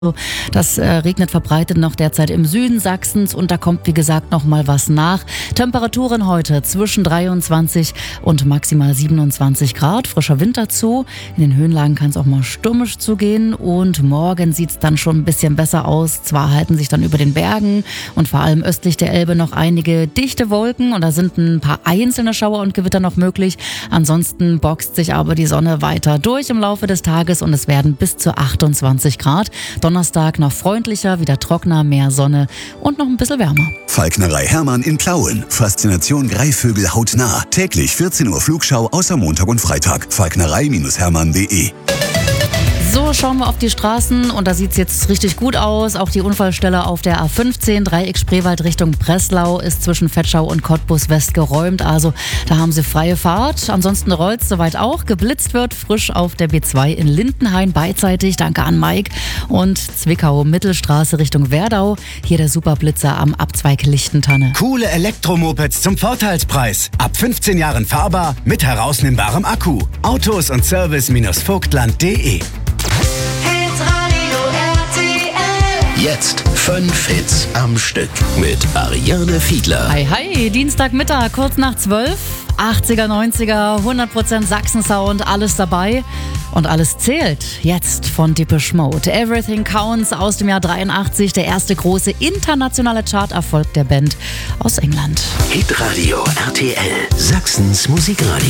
Das regnet verbreitet noch derzeit im Süden Sachsens und da kommt, wie gesagt, noch mal was nach. Temperaturen heute zwischen 23 und maximal 27 Grad. Frischer Wind dazu. In den Höhenlagen kann es auch mal stürmisch zugehen und morgen sieht es dann schon ein bisschen besser aus. Zwar halten sich dann über den Bergen und vor allem östlich der Elbe noch einige dichte Wolken und da sind ein paar einzelne Schauer und Gewitter noch möglich. Ansonsten boxt sich aber die Sonne weiter durch im Laufe des Tages und es werden bis zu 28 Grad. Donnerstag noch freundlicher, wieder trockener, mehr Sonne und noch ein bisschen wärmer. Falknerei Hermann in Plauen. Faszination Greifvögel hautnah. Täglich 14 Uhr Flugschau außer Montag und Freitag. Falknerei-hermann.de. So, schauen wir auf die Straßen und da sieht es jetzt richtig gut aus. Auch die Unfallstelle auf der A15, Dreieck Spreewald Richtung Breslau, ist zwischen Vetschau und Cottbus West geräumt. Also da haben Sie freie Fahrt. Ansonsten rollt es soweit auch. Geblitzt wird frisch auf der B2 in Lindenhain beidseitig. Danke an Mike. Und Zwickau Mittelstraße Richtung Werdau. Hier der Superblitzer am Abzweig Lichtentanne. Coole Elektromopeds zum Vorteilspreis. Ab 15 Jahren fahrbar mit herausnehmbarem Akku. Autos und Service-vogtland.de. Jetzt 5 Hits am Stück mit Ariane Fiedler. Hi, hi, Dienstagmittag, kurz nach 12. 80er, 90er, 100% Sachsen-Sound, alles dabei. Und alles zählt. Jetzt von Depeche Mode. Everything Counts aus dem Jahr 83. Der erste große internationale Charterfolg der Band aus England. Hitradio RTL. Sachsens Musikradio.